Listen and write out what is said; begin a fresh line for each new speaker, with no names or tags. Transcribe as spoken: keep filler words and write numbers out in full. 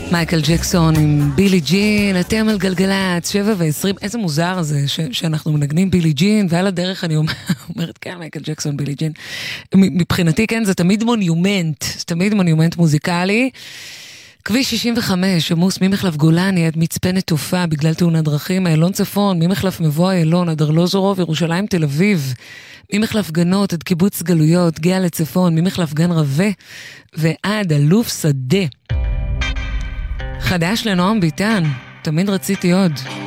מייקל ג'קסון עם בילי ג'ין, אתם על גלגלת, שבע ועשרים, איזה מוזר זה ש- שאנחנו מנגנים בילי ג'ין, ועל הדרך אני אומרת, כן, מייקל ג'קסון, בילי ג'ין. מבחינתי, כן, זה תמיד מונומנט, זה תמיד מונומנט מוזיקלי. כביש שישים וחמש, עמוס ממחלף גולני עד מצפה נטופה בגלל תאונת דרכים, איילון צפון, ממחלף מבוא איילון עד ארלוזורוב, ירושלים תל אביב, ממחלף גנות עד קיבוץ גלויות, גאה לצפון, ממחלף גן רווה ועד אלוף שדה. חדש לנועם ביטן, תמיד רציתי עוד.